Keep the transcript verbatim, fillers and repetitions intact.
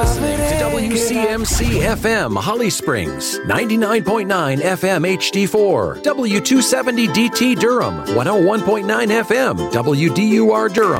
Listening to W C M C F M Holly Springs, ninety-nine point nine F M H D four, W two seventy D T Durham, one oh one point nine F M W D U R Durham.